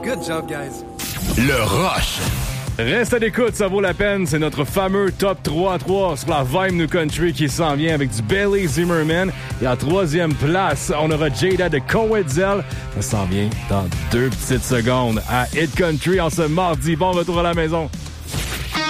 Good job, guys. Le Rush. Reste à l'écoute, ça vaut la peine. C'est notre fameux top 3-3 sur la Vibe New Country qui s'en vient avec du Bailey Zimmerman. Et en troisième place, on aura Jada de Coetzel. Ça s'en vient dans 2 petites secondes à Hit Country en ce mardi. Bon retour à la maison.